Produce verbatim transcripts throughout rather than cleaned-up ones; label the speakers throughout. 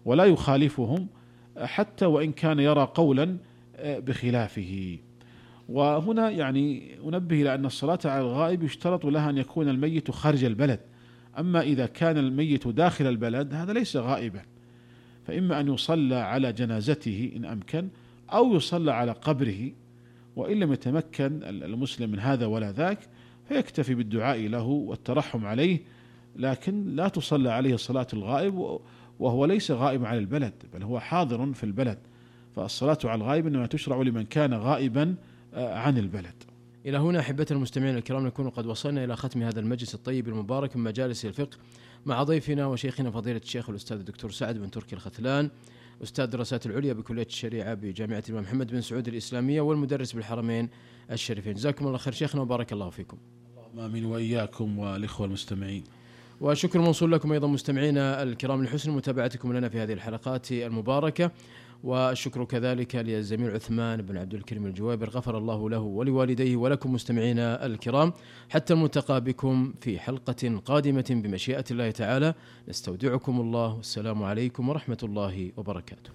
Speaker 1: ولا يخالفهم حتى وإن كان يرى قولا بخلافه. وهنا يعني أنبه إلى أن الصلاة على الغائب يشترط لها أن يكون الميت خارج البلد، أما إذا كان الميت داخل البلد هذا ليس غائبا، فإما أن يصلى على جنازته إن أمكن، أو يصلى على قبره، وإن لم يتمكن المسلم من هذا ولا ذاك فيكتفي بالدعاء له والترحم عليه، لكن لا تصلى عليه صلاة الغائب وهو ليس غائب عن البلد بل هو حاضر في البلد، فالصلاة على الغائب إنما تشرع لمن كان غائبا عن البلد.
Speaker 2: إلى هنا أحبة المستمعين الكرام نكون قد وصلنا إلى ختم هذا المجلس الطيب المبارك من مجالس الفقه مع ضيفنا وشيخنا فضيلة الشيخ الأستاذ الدكتور سعد بن تركي الختلان، أستاذ دراسات العليا بكلية الشريعة بجامعة الإمام محمد بن سعود الإسلامية والمدرس بالحرمين الشريفين. جزاكم الله خير شيخنا وبارك الله فيكم.
Speaker 1: آمين وإياكم والإخوة المستمعين.
Speaker 2: وشكر موصول لكم أيضا مستمعينا الكرام لحسن متابعتكم لنا في هذه الحلقات المباركة، والشكر كذلك للزميل عثمان بن عبد الكريم الجوابر غفر الله له ولوالديه ولكم مستمعينا الكرام، حتى الملتقى بكم في حلقة قادمة بمشيئة الله تعالى. نستودعكم الله والسلام عليكم ورحمة الله وبركاته.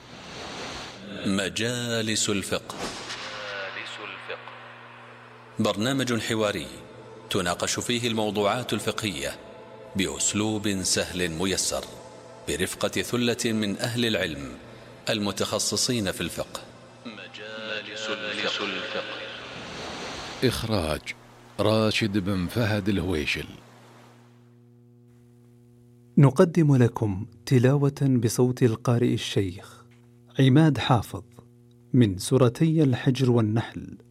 Speaker 3: مجالس الفقه، برنامج حواري تناقش فيه الموضوعات الفقهية بأسلوب سهل ميسر برفقة ثلة من أهل العلم المتخصصين في الفقه. مجالس الفقه،
Speaker 4: إخراج راشد بن فهد الهويشل.
Speaker 5: نقدم لكم تلاوة بصوت القارئ الشيخ عماد حافظ من سورتي الحجر والنحل